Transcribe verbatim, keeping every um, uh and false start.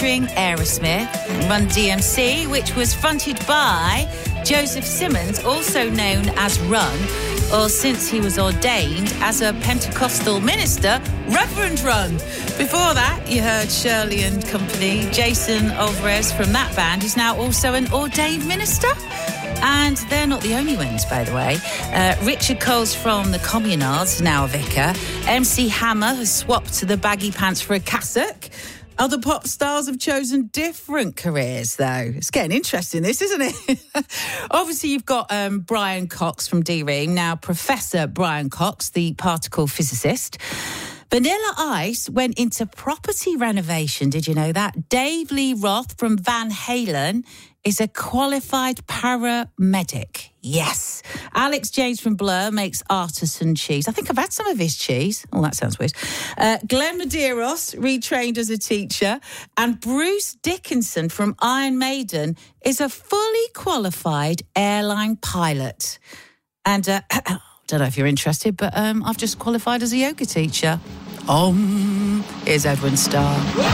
featuring Aerosmith, Run D M C, which was fronted by Joseph Simmons, also known as Run, or since he was ordained as a Pentecostal minister, Reverend Run. Before that, you heard Shirley and Company. Jason Alvarez from that band is now also an ordained minister. And they're not the only ones, by the way. Uh, Richard Coles from the Communards, now a vicar. M C Hammer has swapped to the baggy pants for a cassock. Other pop stars have chosen different careers, though. It's getting interesting, this, isn't it? Obviously, you've got um, Brian Cox from D-Ream, now Professor Brian Cox, the particle physicist. Vanilla Ice went into property renovation, did you know that? Dave Lee Roth from Van Halen is a qualified paramedic. Yes. Alex James from Blur makes artisan cheese. I think I've had some of his cheese. Oh, that sounds weird. Uh, Glenn Medeiros retrained as a teacher. And Bruce Dickinson from Iron Maiden is a fully qualified airline pilot. And uh, I don't know if you're interested, but um, I've just qualified as a yoga teacher. Um, here's Edwin Starr.